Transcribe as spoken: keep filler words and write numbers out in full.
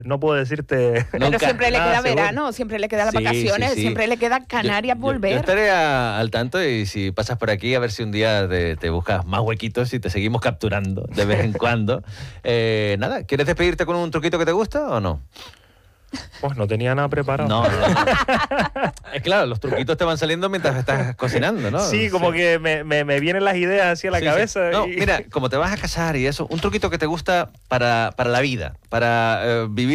no puedo decirte... Pero Nunca. siempre le Nada queda seguro. verano, siempre le quedan las Sí, vacaciones, sí, sí. siempre le queda Canarias Yo- yo- volver. Yo, estaré a- al tanto y si pasas por aquí a ver si un día te, te buscas más huequitos y te seguimos capturando de vez en cuando. Eh, nada, ¿quieres despedirte con un truquito que te gusta o no? Pues no tenía nada preparado. No, no, no. Es claro, los truquitos te van saliendo mientras estás cocinando, ¿no? Sí, como que me, me, me vienen las ideas así a la Sí, sí. cabeza. No, y- mira, como te vas a casar y eso, un truquito que te gusta para, para la vida, para eh, vivir